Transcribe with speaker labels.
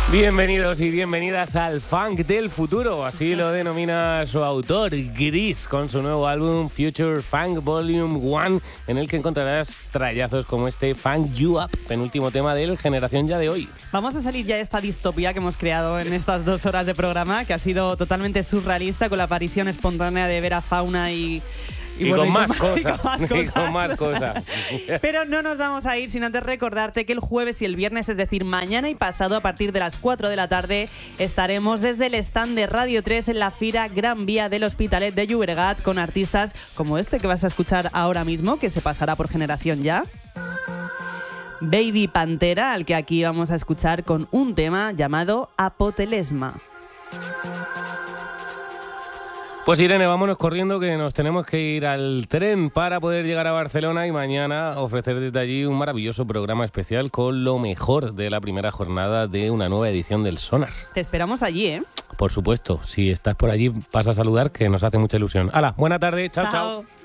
Speaker 1: Bienvenidos y bienvenidas al Funk del Futuro, así lo denomina su autor, Gris, con su nuevo álbum Future Funk Volume 1, en el que encontrarás trallazos como este Funk You Up, penúltimo tema del Generación Ya de hoy.
Speaker 2: Vamos a salir ya de esta distopía que hemos creado en estas 2 horas de programa, que ha sido totalmente surrealista, con la aparición espontánea de Vera Fauna y
Speaker 1: con más cosas.
Speaker 2: Pero no nos vamos a ir sin antes recordarte que el jueves y el viernes, es decir, mañana y pasado, a partir de las 4 de la tarde, estaremos desde el stand de Radio 3 en la Fira Gran Vía del Hospitalet de Llobregat, con artistas como este que vas a escuchar ahora mismo, que se pasará por Generación Ya. Baby Pantera, al que aquí vamos a escuchar con un tema llamado Apotelesma.
Speaker 1: Pues Irene, vámonos corriendo, que nos tenemos que ir al tren para poder llegar a Barcelona y mañana ofrecer desde allí un maravilloso programa especial con lo mejor de la primera jornada de una nueva edición del Sonar.
Speaker 2: Te esperamos allí, ¿eh?
Speaker 1: Por supuesto, si estás por allí, pasa a saludar, que nos hace mucha ilusión. ¡Hala! Buena tarde, chao.